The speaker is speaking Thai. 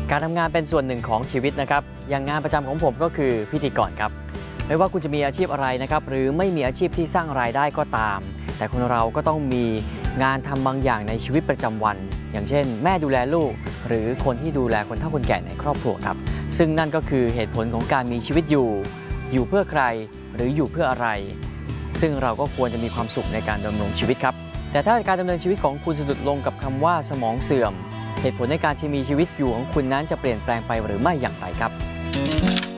การทำงานเป็นส่วนหนึ่งของชีวิตนะครับอย่างงานประจำของผมก็คือพิธีกรครับไม่ว่าคุณจะมีอาชีพอะไรนะครับหรือไม่มีอาชีพที่สร้างรายได้ก็ตามแต่คนเราก็ต้องมีงานทำบางอย่างในชีวิตประจำวันอย่างเช่นแม่ดูแลลูกหรือคนที่ดูแลคนเฒ่าคนแก่ในครอบครัวครับซึ่งนั่นก็คือเหตุผลของการมีชีวิตอยู่เพื่อใครหรืออยู่เพื่ออะไรซึ่งเราก็ควรจะมีความสุขในการดำรงชีวิตครับแต่ถ้าการดำเนินชีวิตของคุณสะดุดลงกับคำว่าสมองเสื่อมเหตุผลในการมีชีวิตอยู่ของคุณนั้นจะเปลี่ยนแปลงไปหรือไม่อย่างไรครับ